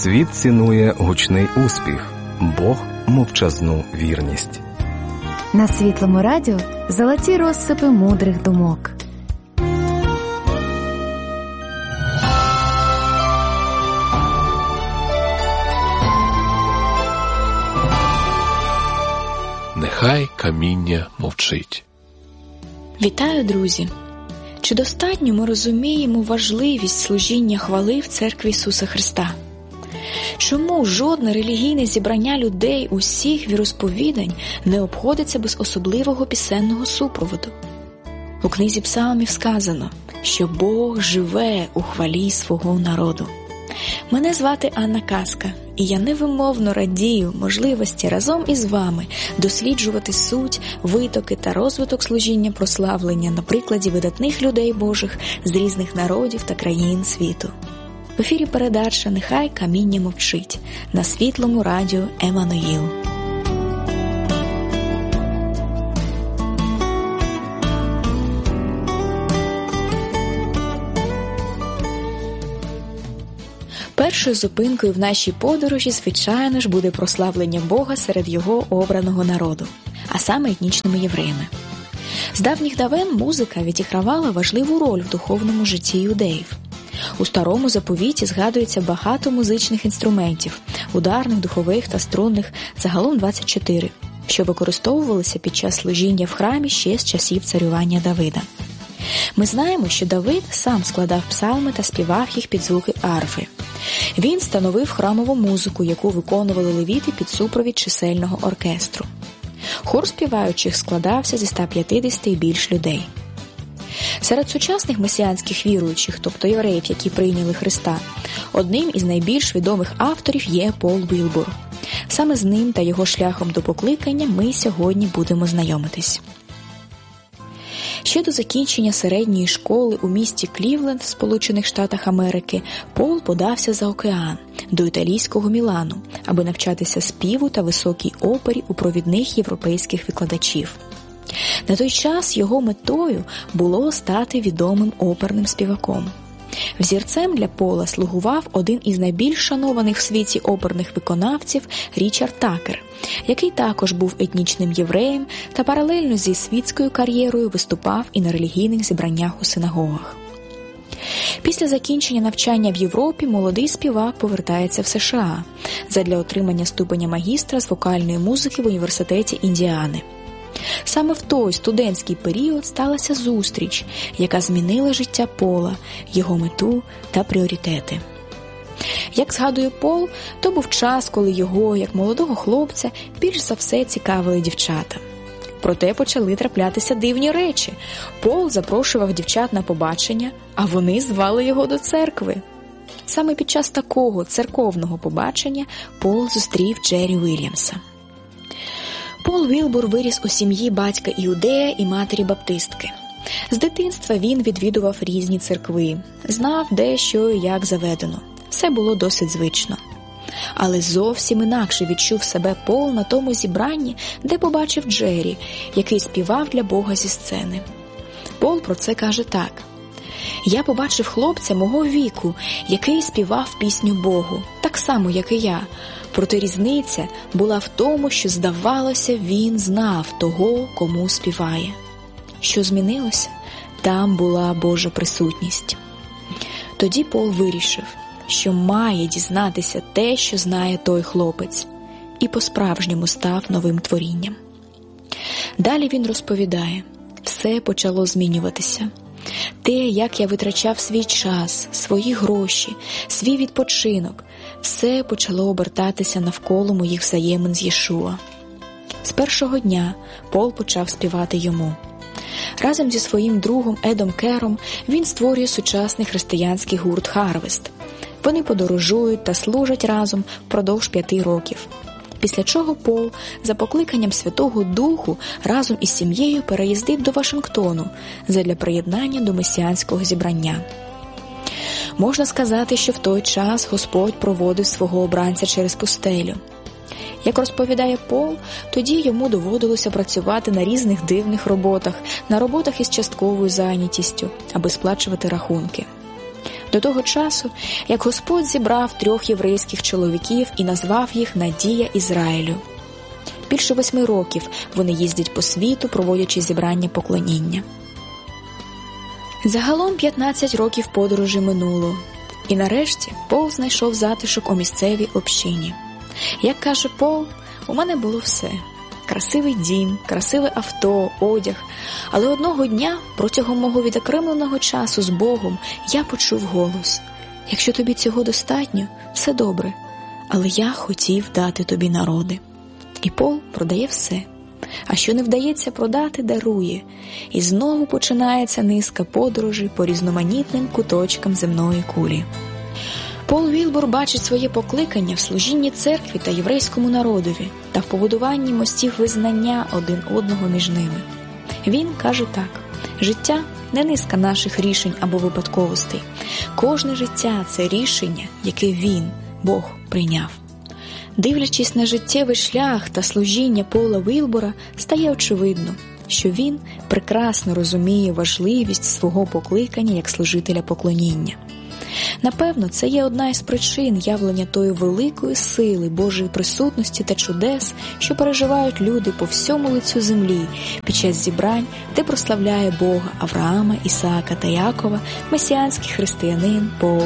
Світ цінує гучний успіх, Бог – мовчазну вірність. На Світлому радіо золоті розсипи мудрих думок. Нехай каміння мовчить. Вітаю, друзі! Чи достатньо ми розуміємо важливість служіння хвали в Церкві Ісуса Христа? Чому жодне релігійне зібрання людей усіх віросповідань не обходиться без особливого пісенного супроводу? У книзі Псалмів сказано, що Бог живе у хвалі свого народу. Мене звати Анна Казка, і я невимовно радію можливості разом із вами досліджувати суть, витоки та розвиток служіння прославлення на прикладі видатних людей Божих з різних народів та країн світу. В ефірі передача «Нехай каміння мовчить» на Світлому радіо Еммануїл. Першою зупинкою в нашій подорожі, звичайно ж, буде прославлення Бога серед його обраного народу, а саме етнічними євреями. З давніх давен музика відігравала важливу роль в духовному житті юдеїв. У Старому Заповіті згадується багато музичних інструментів – ударних, духових та струнних, загалом 24, що використовувалися під час служіння в храмі ще з часів царювання Давида. Ми знаємо, що Давид сам складав псалми та співав їх під звуки арфи. Він становив храмову музику, яку виконували левіти під супровід чисельного оркестру. Хор співаючих складався зі 150 і більш людей. Серед сучасних месіанських віруючих, тобто євреїв, які прийняли Христа, одним із найбільш відомих авторів є Пол Вілбур. Саме з ним та його шляхом до покликання ми сьогодні будемо знайомитись. Ще до закінчення середньої школи у місті Клівленд в Сполучених Штатах Америки Пол подався за океан, до італійського Мілану, аби навчатися співу та високій опері у провідних європейських викладачів. На той час його метою було стати відомим оперним співаком. Взірцем для Пола слугував один із найбільш шанованих в світі оперних виконавців Річард Такер, який також був етнічним євреєм та паралельно зі світською кар'єрою виступав і на релігійних зібраннях у синагогах. Після закінчення навчання в Європі молодий співак повертається в США задля отримання ступеня магістра з вокальної музики в університеті Індіани. Саме в той студентський період сталася зустріч, яка змінила життя Пола, його мету та пріоритети. Як згадує Пол, то був час, коли його, як молодого хлопця, більш за все цікавили дівчата. Проте почали траплятися дивні речі. Пол запрошував дівчат на побачення, а вони звали його до церкви. Саме під час такого церковного побачення Пол зустрів Джері Вільямса. Пол Вілбур виріс у сім'ї батька іудея і матері баптистки. З дитинства він відвідував різні церкви, знав, де що і як заведено. Все було досить звично. Але зовсім інакше відчув себе Пол на тому зібранні, де побачив Джері, який співав для Бога зі сцени. Пол про це каже так. «Я побачив хлопця мого віку, який співав пісню Богу, так само, як і я. Проте різниця була в тому, що, здавалося, він знав того, кому співає. Що змінилося? Там була Божа присутність». Тоді Пол вирішив, що має дізнатися те, що знає той хлопець, і по-справжньому став новим творінням. Далі він розповідає, все почало змінюватися. Те, як я витрачав свій час, свої гроші, свій відпочинок, все почало обертатися навколо моїх взаємин з Єшуа. З першого дня Пол почав співати йому. Разом зі своїм другом Едом Кером він створює сучасний християнський гурт «Харвест». Вони подорожують та служать разом впродовж 5 років. Після чого Пол за покликанням Святого Духу разом із сім'єю переїздив до Вашингтону задля приєднання до месіанського зібрання. Можна сказати, що в той час Господь проводив свого обранця через пустелю. Як розповідає Пол, тоді йому доводилося працювати на різних дивних роботах, на роботах із частковою зайнятістю, аби сплачувати рахунки. До того часу, як Господь зібрав 3 єврейських чоловіків і назвав їх «Надія Ізраїлю». Більше 8 років вони їздять по світу, проводячи зібрання поклоніння. Загалом 15 років подорожі минуло, і нарешті Пол знайшов затишок у місцевій общині. Як каже Пол, у мене було все. Красивий дім, красиве авто, одяг. Але одного дня, протягом мого відокремленого часу з Богом, я почув голос: «Якщо тобі цього достатньо, все добре, але я хотів дати тобі народи». І Пол продає все. А що не вдається продати, дарує. І знову починається низка подорожей по різноманітним куточкам земної кулі. Пол Вілбор бачить своє покликання в служінні церкві та єврейському народові та в побудуванні мостів визнання один одного між ними. Він каже так: життя – не низка наших рішень або випадковостей. Кожне життя – це рішення, яке Він, Бог, прийняв. Дивлячись на життєвий шлях та служіння Пола Вілбора, стає очевидно, що він прекрасно розуміє важливість свого покликання як служителя поклоніння. Напевно, це є одна із причин явлення тої великої сили Божої присутності та чудес, що переживають люди по всьому лицю землі під час зібрань, де прославляє Бога Авраама, Ісаака та Якова месіанський християнин Пол